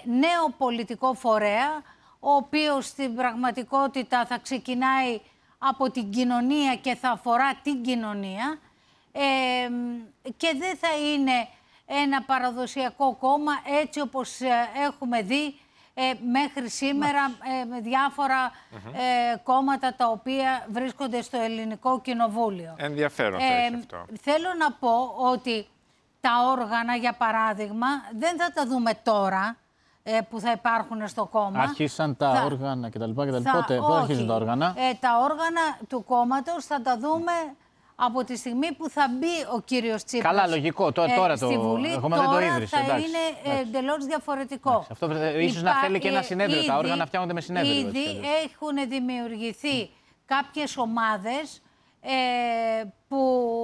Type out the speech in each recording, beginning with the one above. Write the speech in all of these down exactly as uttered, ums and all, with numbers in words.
νέο πολιτικό φορέα, ο οποίος στην πραγματικότητα θα ξεκινάει από την κοινωνία και θα αφορά την κοινωνία ε, και δεν θα είναι ένα παραδοσιακό κόμμα έτσι όπως έχουμε δει ε, μέχρι σήμερα ε, με διάφορα mm-hmm. ε, κόμματα τα οποία βρίσκονται στο Ελληνικό Κοινοβούλιο. Ενδιαφέρον θα έχει ε, αυτό. Θέλω να πω ότι τα όργανα, για παράδειγμα, δεν θα τα δούμε τώρα ε, που θα υπάρχουν στο κόμμα. Άρχισαν τα θα, όργανα κτλ. Πότε, θα, πότε αρχίζουν τα όργανα? Ε, τα όργανα του κόμματος θα τα δούμε από τη στιγμή που θα μπει ο κύριος Τσίπρας. Καλά, λογικό. Τώρα, τώρα ε, το, στη Βουλή, εγώ τώρα δεν το ίδρυσε. θα εντάξει, είναι εντελώς διαφορετικό. Εντάξει, αυτό ίσως να θέλει και ένα συνέδριο. Ήδη, τα όργανα φτιάχνονται με συνέδριο. Ήδη έχουν δημιουργηθεί mm. κάποιες ομάδες ε, που,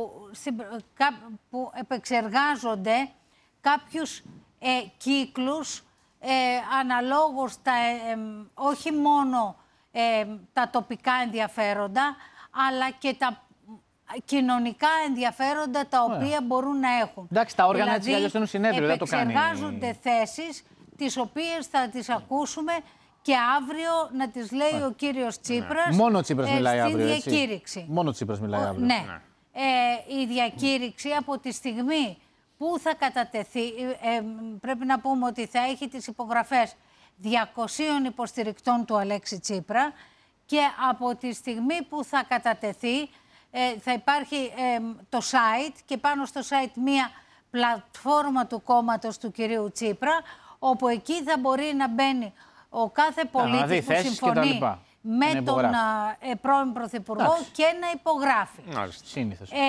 που επεξεργάζονται κάποιους ε, κύκλους ε, αναλόγως τα, ε, όχι μόνο ε, τα τοπικά ενδιαφέροντα, αλλά και τα κοινωνικά ενδιαφέροντα τα οποία yeah. μπορούν να έχουν. Εντάξει, τα όργανα δηλαδή, έτσι αλλιώς είναι συνέδριο, δεν το κάνει. Επεξεργάζονται θέσεις τις οποίες θα τις ακούσουμε και αύριο να τις λέει yeah. ο κύριος Τσίπρας. Yeah. Μόνο ο Τσίπρας ε, μιλάει στη αύριο, διακήρυξη. Έτσι. Μόνο ο Τσίπρας μιλάει αύριο. Ναι. Yeah. Ε, η διακήρυξη από τη στιγμή που θα κατατεθεί, ε, πρέπει να πούμε ότι θα έχει τις υπογραφές διακοσίων υποστηρικτών του Αλέξη Τσίπρα και από τη στιγμή που θα κατατεθεί ε, θα υπάρχει ε, το site και πάνω στο site μία πλατφόρμα του κόμματος του κυρίου Τσίπρα, όπου εκεί θα μπορεί να μπαίνει ο κάθε πολίτης που συμφωνεί με τον ε, πρώην Πρωθυπουργό Άξι. και να υπογράφει. Σύνηθως. Ε,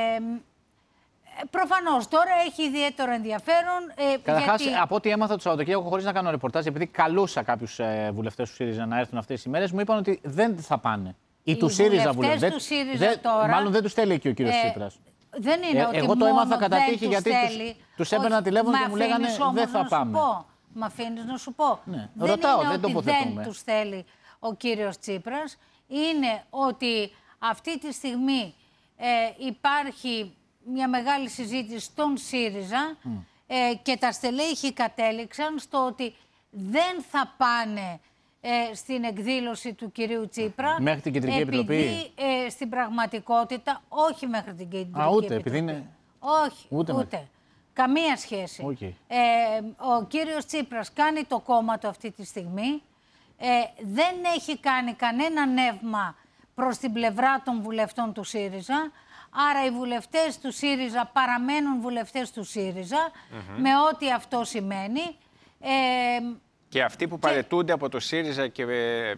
Προφανώς τώρα έχει ιδιαίτερο ενδιαφέρον. Ε, Καταρχάς, γιατί... από ό,τι έμαθα το Σαββατοκύριακο, χωρίς να κάνω ρεπορτάζ, επειδή καλούσα κάποιους ε, βουλευτές του ΣΥΡΙΖΑ να έρθουν αυτές τις ημέρες, μου είπαν ότι δεν θα πάνε. Οι, Οι του ΣΥΡΙΖΑ βουλευτές. Του ΣΥΡΙΖΑ δε, τώρα, μάλλον δεν τους στέλνει εκεί ο κύριος ε, Τσίπρας. Δεν είναι ε, ότι εγώ το έμαθα κατά τύχη γιατί στέλνει, τους, τους έπαιρνα τηλέφωνο και μου λέγανε δεν θα πάμε. Μ' αφήνεις να σου πω. Ναι. Δεν Ρωτάω, είναι δεν ότι τοποθετούμε. δεν τους θέλει ο κύριος Τσίπρας. Είναι ότι αυτή τη στιγμή ε, υπάρχει μια μεγάλη συζήτηση στον ΣΥΡΙΖΑ mm. ε, και τα στελέχη κατέληξαν στο ότι δεν θα πάνε ε, στην εκδήλωση του κυρίου Τσίπρα. Μέχρι την Κεντρική επειδή, Επιτροπή. Ε, στην πραγματικότητα, όχι μέχρι την Κεντρική Α, ούτε, Επιτροπή. Επειδή είναι... Όχι, ούτε. ούτε. Καμία σχέση. Okay. Ε, ο κύριος Τσίπρας κάνει το κόμμα του αυτή τη στιγμή. Ε, δεν έχει κάνει κανένα νεύμα προς την πλευρά των βουλευτών του ΣΥΡΙΖΑ. Άρα οι βουλευτές του ΣΥΡΙΖΑ παραμένουν βουλευτές του ΣΥΡΙΖΑ, mm-hmm. με ό,τι αυτό σημαίνει. Ε, και αυτοί που και... παραιτούνται από το ΣΥΡΙΖΑ και ε,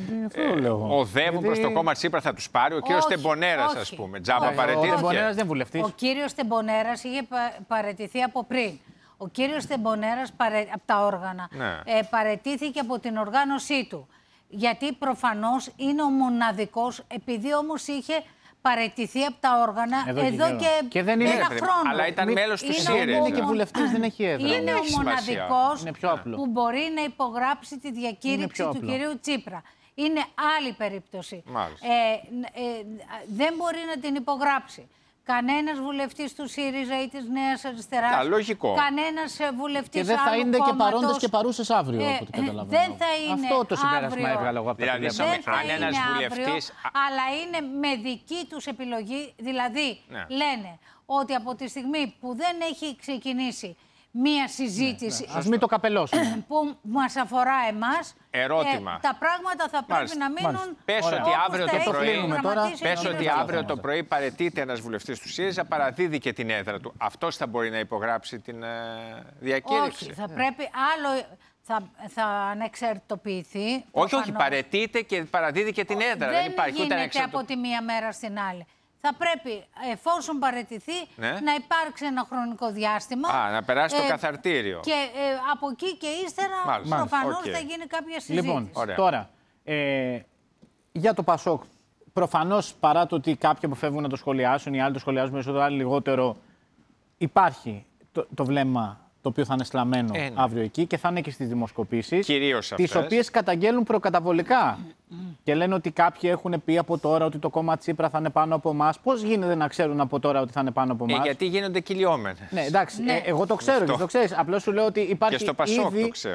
ε, οδεύουν Γιατί... προς το κόμμα Τσίπρα θα τους πάρει. Ο κύριος Τεμπονέρας, ας πούμε. Τζάμπα παραιτήθηκε. Ο Τεμπονέρας δεν βουλευτής. Ο κύριος Τεμπονέρας είχε παραιτηθεί από πριν. Ο κύριος Τεμπονέρας παρε... από τα όργανα ναι. ε, παραιτήθηκε από την οργάνωσή του. Γιατί προφανώς είναι ο μοναδικός, επειδή όμως είχε παραιτηθεί από τα όργανα εδώ, εδώ και, και δεν είναι, ένα χρόνο. Αλλά ήταν μέλος του ΣΥΡΙΖΑ. Είναι και βουλευτής, δεν έχει έδρα. Είναι ο μοναδικός που μπορεί να υπογράψει τη διακήρυξη του κυρίου Τσίπρα. Είναι άλλη περίπτωση. Ε, ε, δεν μπορεί να την υπογράψει κανένας βουλευτής του ΣΥΡΙΖΑ ή της Νέας Αριστεράς. Α, λογικό. Κανένας βουλευτής και δεν θα άλλου είναι κόμματος, και παρόντες και παρούσες αύριο, ε, από ό,τι καταλαβαίνω. Δεν θα είναι Αυτό το συμπέρασμα αύριο, έβγαλα εγώ από τα δηλαδή, δεν θα αν είναι ένας αύριο, βουλευτής... αλλά είναι με δική τους επιλογή. Δηλαδή, ναι. λένε ότι από τη στιγμή που δεν έχει ξεκινήσει μία συζήτηση ναι, ναι. Ας μην το καπελώσουμε. που μας αφορά εμάς, ερώτημα. Ε, τα πράγματα θα πρέπει Μάλιστα. να μείνουν. Πες ότι αύριο το πρωί, τώρα, πες ότι αύριο το πρωί παραιτείται ένας βουλευτής του ΣΥΡΙΖΑ, παραδίδει και την έδρα του. Αυτός θα μπορεί να υπογράψει την ε, διακήρυξη. Όχι, θα πρέπει άλλο. Θα, θα ανεξαρτητοποιηθεί. Όχι, όχι, παραιτείται και παραδίδει και την έδρα. Δεν, δεν υπάρχει γίνεται ούτε ανεξαρτητο... από τη μία μέρα στην άλλη. Θα πρέπει, εφόσον παραιτηθεί, ναι. να υπάρξει ένα χρονικό διάστημα. Α, να περάσει ε, το καθαρτήριο. Και ε, από εκεί και ύστερα προφανώς okay. θα γίνει κάποια συζήτηση. Λοιπόν, ωραία. τώρα, ε, για το ΠΑΣΟΚ, προφανώς παρά το ότι κάποιοι αποφεύγουν να το σχολιάσουν, οι άλλοι το σχολιάζουν περισσότερο, άλλοι λιγότερο, υπάρχει το, το βλέμμα το οποίο θα είναι σλαμμένο ε, ναι. αύριο εκεί και θα είναι και στις δημοσκοπήσεις. Κυρίως αυτές. Τις οποίες καταγγέλουν προκαταβολικά. Και λένε ότι κάποιοι έχουν πει από τώρα ότι το κόμμα Τσίπρα θα είναι πάνω από εμάς. Πώς γίνεται να ξέρουν από τώρα ότι θα είναι πάνω από εμάς? Ε, γιατί γίνονται κυλιόμενες. Ναι, εντάξει, ναι. Ε, εγώ το ξέρω και το ξέρεις. Απλώς σου λέω ότι υπάρχει και στο Πασόκ ήδη το ξέρω.